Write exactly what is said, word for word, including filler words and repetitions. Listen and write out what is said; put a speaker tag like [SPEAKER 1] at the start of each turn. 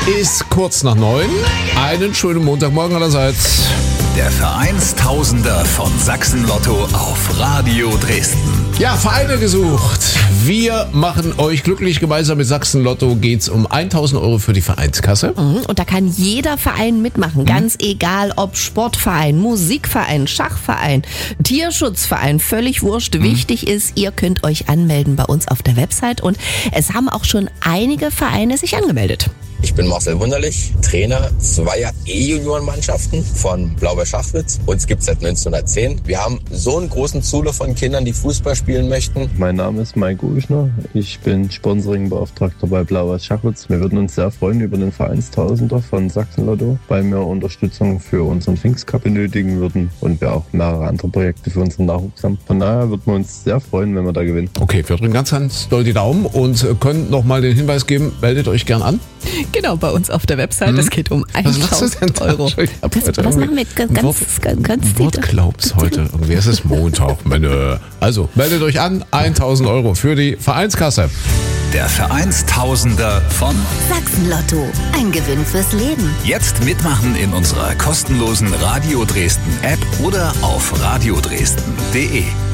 [SPEAKER 1] ist kurz nach neun. Einen schönen Montagmorgen allerseits.
[SPEAKER 2] Der Vereinstausender von Sachsen-Lotto auf Radio Dresden.
[SPEAKER 1] Ja, Vereine gesucht. Wir machen euch glücklich. Gemeinsam mit Sachsen-Lotto geht's um tausend Euro für die Vereinskasse.
[SPEAKER 3] Mhm, und da kann jeder Verein mitmachen. Ganz mhm. egal, ob Sportverein, Musikverein, Schachverein, Tierschutzverein, völlig wurscht. Mhm. Wichtig ist, ihr könnt euch anmelden bei uns auf der Website. Und es haben auch schon einige Vereine sich angemeldet.
[SPEAKER 4] Ich bin Marcel Wunderlich, Trainer zweier E-Junioren-Mannschaften von Blau-Weiß-Schachwitz. Uns gibt es seit neunzehnhundertzehn. Wir haben so einen großen Zulauf von Kindern, die Fußball spielen möchten.
[SPEAKER 5] Mein Name ist Mike Uschner. Ich bin Sponsoringbeauftragter bei Blau-Weiß-Schachwitz. Wir würden uns sehr freuen über den Vereinstausender von Sachsen-Lotto, weil wir Unterstützung für unseren Pfingst Cup benötigen würden und wir auch mehrere andere Projekte für unseren Nachwuchs haben. Von daher würden wir uns sehr freuen, wenn wir da gewinnen.
[SPEAKER 1] Okay, wir drücken ganz, ganz doll die Daumen und können nochmal den Hinweis geben, meldet euch gern an.
[SPEAKER 3] Genau, bei uns auf der Website. Es geht um tausend Euro.
[SPEAKER 1] Das,
[SPEAKER 3] was machen wir ganz,
[SPEAKER 1] Wort,
[SPEAKER 3] ganz, ganz
[SPEAKER 1] Wortklaubs heute. Irgendwie, es ist Montag, Meine. Also, meldet euch an. tausend Euro für die Vereinskasse.
[SPEAKER 2] Der Vereinstausender von
[SPEAKER 6] Sachsen-Lotto. Ein Gewinn fürs Leben.
[SPEAKER 2] Jetzt mitmachen in unserer kostenlosen Radio Dresden App oder auf radiodresden punkt de.